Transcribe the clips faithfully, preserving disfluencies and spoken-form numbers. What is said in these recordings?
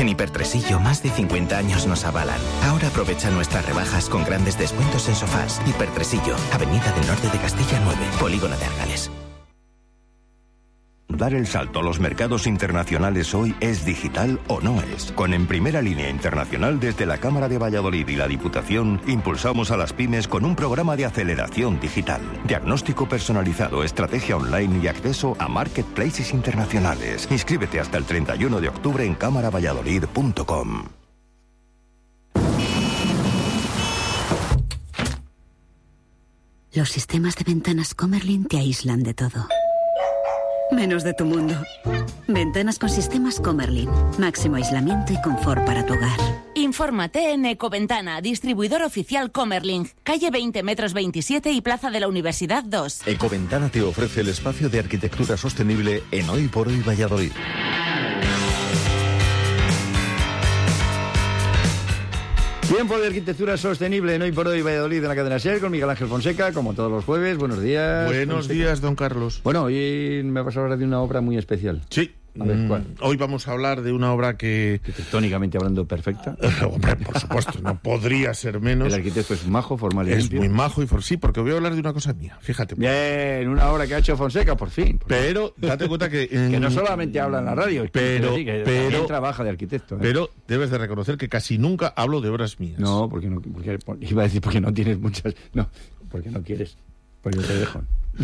En Hipertresillo, más de cincuenta años nos avalan. Ahora aprovecha nuestras rebajas con grandes descuentos en sofás. Hipertresillo, Avenida del Norte de Castilla nueve, Polígono de Argales. Dar el salto a los mercados internacionales hoy es digital o no es. Con En Primera Línea Internacional, desde la Cámara de Valladolid y la Diputación, impulsamos a las pymes con un programa de aceleración digital, diagnóstico personalizado, estrategia online y acceso a marketplaces internacionales. Inscríbete hasta el treinta y uno de octubre en cámara valladolid punto com. Los sistemas de ventanas Comerlin te aíslan de todo, menos de tu mundo. Ventanas con sistemas Comerlin. Máximo aislamiento y confort para tu hogar. Infórmate en Ecoventana, distribuidor oficial Comerlin. Calle veinte metros veintisiete y Plaza de la Universidad dos. Ecoventana te ofrece el espacio de arquitectura sostenible en Hoy por Hoy Valladolid. Tiempo de arquitectura sostenible en Hoy por Hoy Valladolid en la cadena SER con Miguel Ángel Fonseca, como todos los jueves. Buenos días. Buenos Fonseca. días, don Carlos. Bueno, hoy me vas a hablar de una obra muy especial. Sí. A ver, ¿cuál? Hoy vamos a hablar de una obra que... Arquitectónicamente hablando, perfecta. Hombre, por supuesto, no podría ser menos. El arquitecto es majo, formal y Es limpio. muy majo y for sí, porque voy a hablar de una cosa mía, fíjate. Bien, una obra que ha hecho Fonseca, por fin. Por pero date cuenta que... que no solamente habla en la radio, pero, decir, que pero también trabaja de arquitecto. ¿eh? Pero debes de reconocer que casi nunca hablo de obras mías. No, porque no, porque, iba a decir porque no tienes muchas... No, porque no quieres, porque yo te dejo.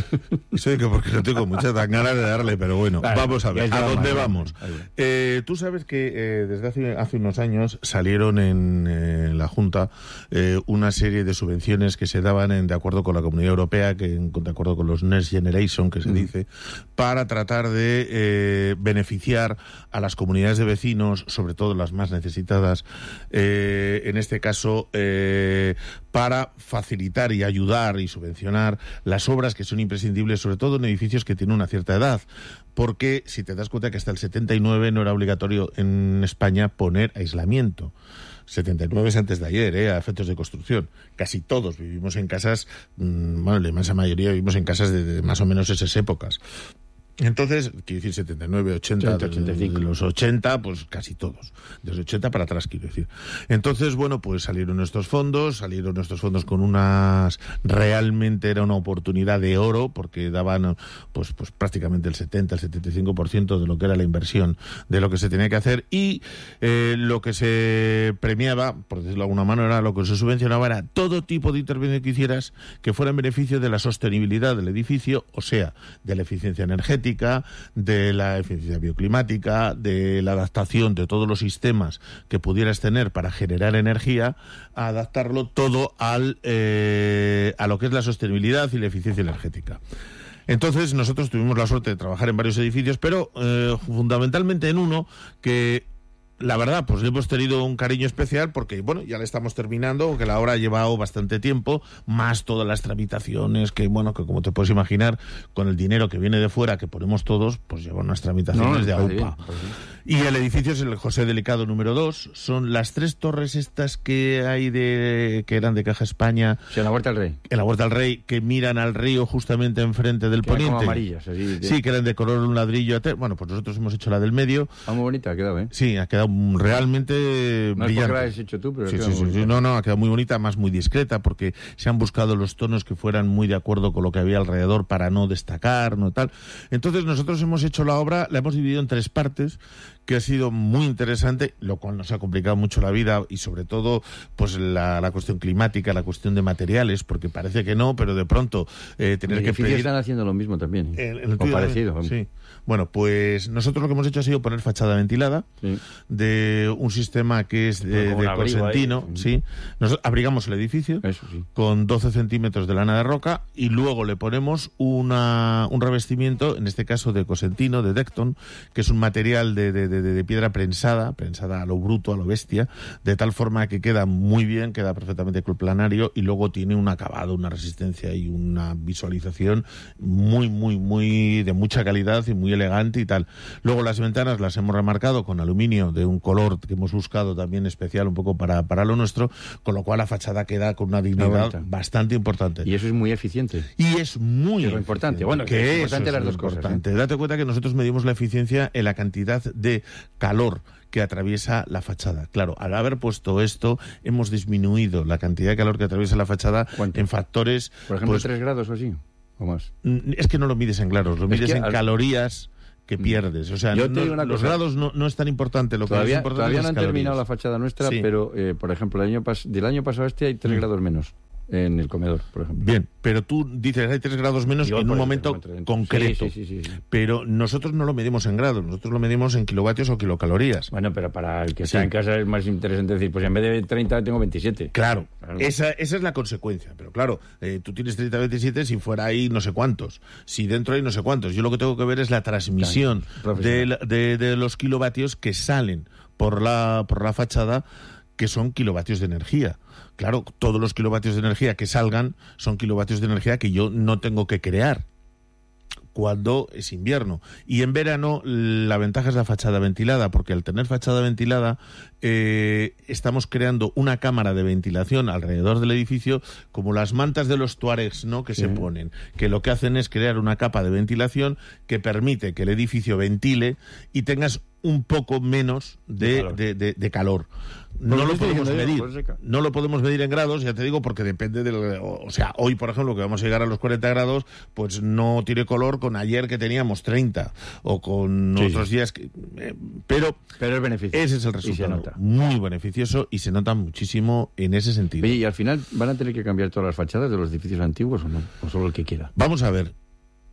Sé que porque no tengo muchas ganas de darle, pero bueno, vale, vamos a ver, ¿a dónde mal, vamos? Vale, vale. Eh, tú sabes que eh, desde hace, hace unos años salieron en eh, la Junta eh, una serie de subvenciones que se daban en, de acuerdo con la Comunidad Europea, que en, de acuerdo con los Next Generation, que se mm. dice, para tratar de eh, beneficiar a las comunidades de vecinos, sobre todo las más necesitadas, eh, en este caso, eh, para facilitar y ayudar y subvencionar las obras que son imprescindibles, sobre todo en edificios que tienen una cierta edad, porque si te das cuenta que hasta el setenta y nueve no era obligatorio en España poner aislamiento. setenta y nueve es antes de ayer, ¿eh? A efectos de construcción. Casi todos vivimos en casas, mmm, bueno, la inmensa mayoría vivimos en casas de, de más o menos esas épocas. Entonces, quiero decir, setenta y nueve, ochenta, ochenta y cinco. De los ochenta, pues casi todos. De los ochenta para atrás, quiero decir. Entonces, bueno, pues salieron nuestros fondos, salieron nuestros fondos con unas... Realmente era una oportunidad de oro, porque daban, pues, pues prácticamente el setenta, el setenta y cinco por ciento de lo que era la inversión, de lo que se tenía que hacer, y eh, lo que se premiaba, por decirlo de alguna manera, lo que se subvencionaba era todo tipo de intervención que hicieras que fuera en beneficio de la sostenibilidad del edificio, o sea, de la eficiencia energética, de la eficiencia bioclimática, de la adaptación de todos los sistemas que pudieras tener para generar energía, a adaptarlo todo al eh, a lo que es la sostenibilidad y la eficiencia energética. Entonces nosotros tuvimos la suerte de trabajar en varios edificios, pero eh, fundamentalmente en uno que... La verdad, pues le hemos tenido un cariño especial porque, bueno, ya le estamos terminando, aunque la obra ha llevado bastante tiempo, más todas las tramitaciones que, bueno, que como te puedes imaginar, con el dinero que viene de fuera, que ponemos todos, pues llevan unas tramitaciones no, de A U P A. Y el edificio es el José Delicado número dos, son las tres torres estas que hay de que eran de Caja España. O sea, en la Huerta del Rey. En la Huerta del Rey, que miran al río justamente enfrente del que poniente. Como amarillas, así de... Sí, que eran de color un ladrillo. Bueno, pues nosotros hemos hecho la del medio. Ah, muy bonita ha quedado, ¿eh? Sí, ha quedado realmente no brillante. Es porque la has hecho tú, pero sí, ha sí, sí, sí, no, no, ha quedado muy bonita, más muy discreta, porque se han buscado los tonos que fueran muy de acuerdo con lo que había alrededor para no destacar, no tal. Entonces nosotros hemos hecho la obra, la hemos dividido en tres partes, que ha sido muy interesante, lo cual nos ha complicado mucho la vida y sobre todo pues la, la cuestión climática, la cuestión de materiales, porque parece que no, pero de pronto eh, tener que pedir... están haciendo lo mismo también, el, el o parecido. Sí. Bueno, pues nosotros lo que hemos hecho ha sido poner fachada ventilada sí. de un sistema que es de, de Cosentino, ahí. sí. Nosotros abrigamos el edificio Eso, sí. con doce centímetros de lana de roca y luego le ponemos una, un revestimiento, en este caso de Cosentino, de Decton, que es un material de, de, de, de piedra prensada, prensada a lo bruto, a lo bestia, de tal forma que queda muy bien, queda perfectamente planario y luego tiene un acabado, una resistencia y una visualización muy, muy, muy de mucha calidad y muy elegante y tal. Luego las ventanas las hemos remarcado con aluminio de un color que hemos buscado también especial un poco para, para lo nuestro, con lo cual la fachada queda con una dignidad no, bastante importante. Y eso es muy eficiente. Y es muy es importante. Bueno, que es importante es las dos importante. cosas. ¿eh? Date cuenta que nosotros medimos la eficiencia en la cantidad de de calor que atraviesa la fachada. Claro, al haber puesto esto, hemos disminuido la cantidad de calor que atraviesa la fachada ¿Cuánto? En factores... Por ejemplo, pues, tres grados o así, o más. Es que no lo mides en grados, lo mides que en al... calorías que pierdes. O sea, no, los grados no, no es tan importante. Lo todavía, que es importante todavía es no han calorías. terminado la fachada nuestra, sí. pero, eh, por ejemplo, el año pas... del año pasado este hay tres mm. grados menos en el comedor, por ejemplo. Bien, pero tú dices hay tres grados menos Digo, en un momento el concreto. Sí, sí, sí, sí, sí. Pero nosotros no lo medimos en grados, nosotros lo medimos en kilovatios o kilocalorías. Bueno, pero para el que está sí. en casa es más interesante decir, pues en vez de treinta tengo veintisiete. Claro, claro. Esa, esa es la consecuencia. Pero claro, eh, tú tienes treinta, veintisiete, si fuera ahí no sé cuántos. Si dentro hay no sé cuántos. Yo lo que tengo que ver es la transmisión claro, de, de, de los kilovatios que salen por la, por la fachada, que son kilovatios de energía. Claro, todos los kilovatios de energía que salgan son kilovatios de energía que yo no tengo que crear cuando es invierno. Y en verano la ventaja es la fachada ventilada, porque al tener fachada ventilada eh, estamos creando una cámara de ventilación alrededor del edificio, como las mantas de los tuaregs, ¿no?, que sí. se ponen, que lo que hacen es crear una capa de ventilación que permite que el edificio ventile y tengas un poco menos de, de calor. De, de, de calor. No lo podemos medir, no lo podemos medir en grados, ya te digo, porque depende del... O sea, hoy, por ejemplo, que vamos a llegar a los cuarenta grados, pues no tiene color con ayer que teníamos treinta, o con sí, otros sí. días que... Eh, pero... Pero es beneficioso. Ese es el resultado. Muy beneficioso y se nota muchísimo en ese sentido. Oye, y al final, ¿van a tener que cambiar todas las fachadas de los edificios antiguos o no? ¿O solo el que quiera? Vamos a ver.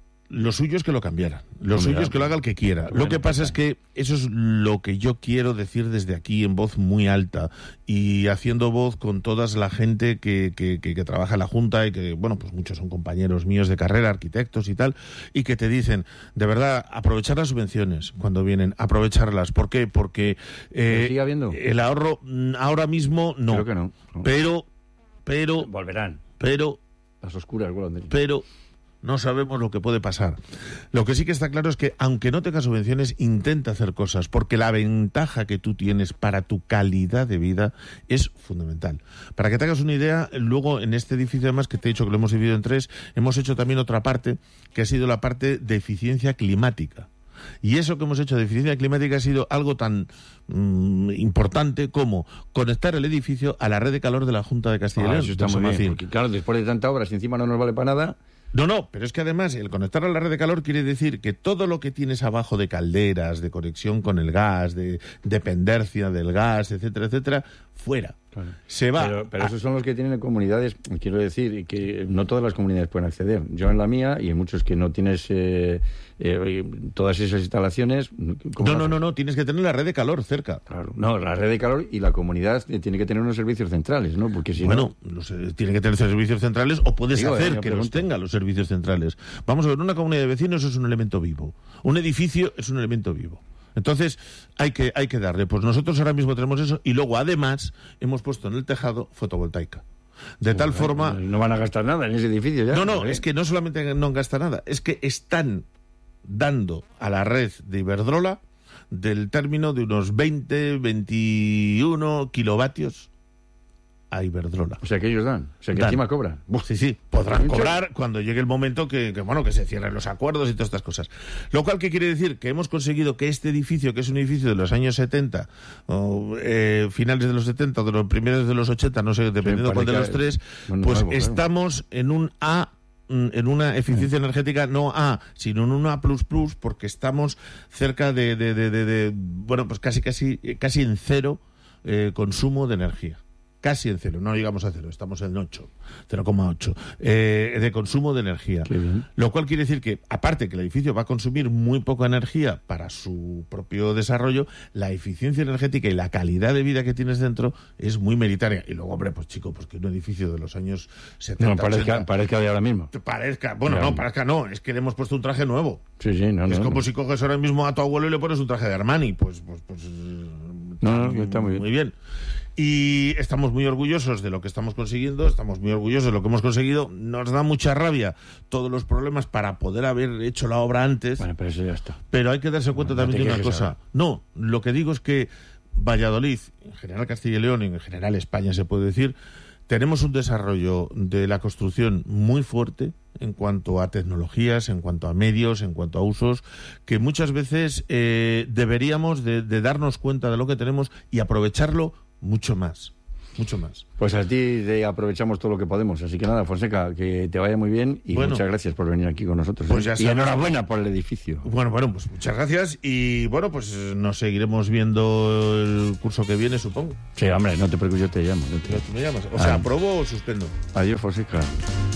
Lo suyo es que lo cambiaran. Lo Hombre, suyo es que lo haga el que quiera. Bueno, lo que pasa es que eso es lo que yo quiero decir desde aquí en voz muy alta y haciendo voz con toda la gente que, que, que, que trabaja en la Junta y que, bueno, pues muchos son compañeros míos de carrera, arquitectos y tal, y que te dicen, de verdad, aprovechar las subvenciones cuando vienen, aprovecharlas. ¿Por qué? Porque eh, ¿sigue habiendo? El ahorro ahora mismo no. Creo que no. no. Pero, pero... Volverán. Pero... Las oscuras, bueno, pero... No sabemos lo que puede pasar. Lo que sí que está claro es que, aunque no tengas subvenciones, intenta hacer cosas, porque la ventaja que tú tienes para tu calidad de vida es fundamental. Para que te hagas una idea, luego en este edificio, además, que te he dicho que lo hemos dividido en tres, hemos hecho también otra parte, que ha sido la parte de eficiencia climática. Y eso que hemos hecho de eficiencia climática ha sido algo tan mmm, importante como conectar el edificio a la red de calor de la Junta de Castilla y León. Ah, eso está muy bien, porque claro, después de tanta obra, si encima no nos vale para nada... No, no, pero es que además el conectar a la red de calor quiere decir que todo lo que tienes abajo de calderas, de conexión con el gas, de dependencia del gas, etcétera, etcétera, fuera. Claro. Se va. Pero, pero a... esos son los que tienen en comunidades, quiero decir, que no todas las comunidades pueden acceder. Yo en la mía, y en muchos que no tienes eh, eh, todas esas instalaciones... No, no, no, no, tienes que tener la red de calor cerca. Claro, no, la red de calor y la comunidad tiene que tener unos servicios centrales, ¿no? Porque si bueno, no... los, eh, tiene que tener servicios centrales o puedes Digo, hacer eh, que pregunto. los tenga los servicios centrales. Vamos a ver, una comunidad de vecinos es un elemento vivo. Un edificio es un elemento vivo. Entonces, hay que, hay que darle. Pues nosotros ahora mismo tenemos eso y luego, además, hemos puesto en el tejado fotovoltaica. De tal bueno, forma... No van a gastar nada en ese edificio ya. No, no, ¿eh? Es que no solamente no gasta nada, es que están dando a la red de Iberdrola del término de unos veinte, veintiuno kilovatios a Iberdrola. O sea, que ellos dan. O sea, que dan. Encima cobran. Uf, sí, sí. Podrán cobrar cuando llegue el momento que, que, bueno, que se cierren los acuerdos y todas estas cosas. Lo cual, ¿qué quiere decir? Que hemos conseguido que este edificio, que es un edificio de los años setenta, o eh, finales de los setenta, o de los primeros de los ochenta, no sé, dependiendo sí, cuál de los tres, bueno, pues nuevo, estamos claro. en un A, en una eficiencia sí. energética no A, sino en una plus plus, porque estamos cerca de, de, de, de, de bueno, pues casi, casi, casi en cero eh, consumo de energía. Casi en cero, no llegamos a cero, estamos en ocho, cero coma ocho eh, de consumo de energía. Lo cual quiere decir que, aparte que el edificio va a consumir muy poca energía para su propio desarrollo, la eficiencia energética y la calidad de vida que tienes dentro es muy meritoria. Y luego, hombre, pues chico, pues que un edificio de los años setenta... No, parezca, ochenta, parezca de ahora mismo. Parezca, bueno, claro. no, parezca no, es que le hemos puesto un traje nuevo. Sí, sí, no, Es no, como no. si coges ahora mismo a tu abuelo y le pones un traje de Armani, pues... pues, pues no, no, está muy bien. Muy bien. Y estamos muy orgullosos de lo que estamos consiguiendo, estamos muy orgullosos de lo que hemos conseguido. Nos da mucha rabia todos los problemas para poder haber hecho la obra antes. Bueno, pero eso ya está. Pero hay que darse cuenta bueno, también no de una cosa. Saber. No, lo que digo es que Valladolid, en general Castilla y León, en general España se puede decir, tenemos un desarrollo de la construcción muy fuerte en cuanto a tecnologías, en cuanto a medios, en cuanto a usos, que muchas veces eh, deberíamos de, de darnos cuenta de lo que tenemos y aprovecharlo mucho más. Mucho más. Pues a ti te aprovechamos todo lo que podemos. Así que nada, Fonseca, que te vaya muy bien y bueno, muchas gracias por venir aquí con nosotros. Pues ¿eh? ya y enhorabuena por el edificio. Bueno, bueno, pues muchas gracias y bueno, pues nos seguiremos viendo el curso que viene, supongo. Sí, hombre, no te preocupes, yo te llamo. No te... ¿Tú me llamas? O sea, Ah. ¿aprobo o suspendo? Adiós, Fonseca.